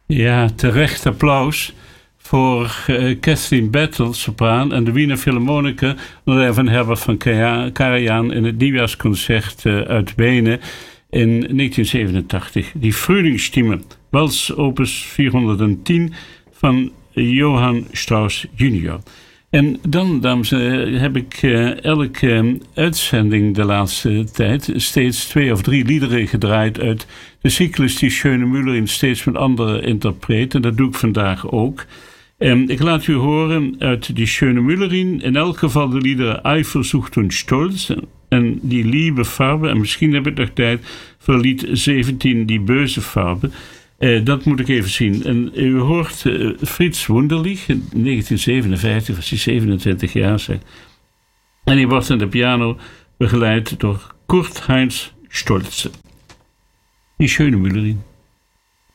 Ja, terecht applaus voor Kathleen Battle, sopraan, en de Wiener Philharmoniker onder leiding van Herbert van Karajan in het nieuwjaarsconcert uit Wenen in 1987. Die Frühlingsstimme, Wals opus 410 van Johann Strauss junior. En dan, dames en heren, heb ik elke uitzending de laatste tijd steeds 2 of 3 liederen gedraaid uit de cyclus Die Schöne Müllerin, steeds met andere interpreten. Dat doe ik vandaag ook. Ik laat u horen uit Die Schöne Müllerin in elk geval de liederen Eifersucht und Stolz en Die Liebe Farbe. En misschien heb ik nog tijd voor lied 17, Die Böse Farbe. Dat moet ik even zien. En u hoort Fritz Wunderlich. In 1957 was hij 27 jaar. Zeg. En hij wordt aan de piano begeleid door Kurt Heinz Stolze. Die Schöne Müllerin.